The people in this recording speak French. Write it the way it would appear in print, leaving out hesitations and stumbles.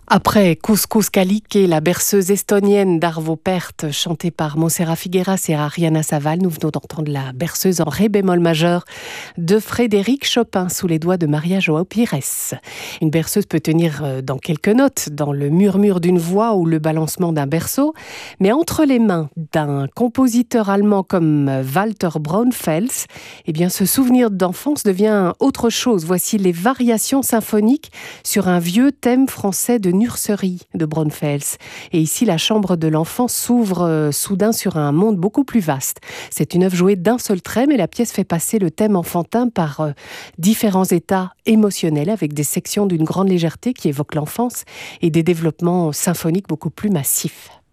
Après Couscous Kalik et la berceuse estonienne d'Arvo Pärt, chantée par Montserrat Figueras et Ariana Saval, nous venons d'entendre la berceuse en ré bémol majeur de Frédéric Chopin sous les doigts de Maria João Pires. Une berceuse peut tenir dans quelques notes, dans le murmure d'une voix ou le balancement d'un berceau, mais entre les mains d'un compositeur allemand comme Walter Braunfels, eh bien, ce souvenir d'enfance devient autre chose. Voici les variations symphoniques sur un vieux thème français de nurserie de Braunfels. Et ici, la chambre de l'enfant s'ouvre soudain sur un monde beaucoup plus vaste. C'est une œuvre jouée d'un seul trait, mais la pièce fait passer le thème enfantin par différents états émotionnels avec des sections d'une grande légèreté qui évoquent l'enfance et des développements symphoniques beaucoup plus massifs.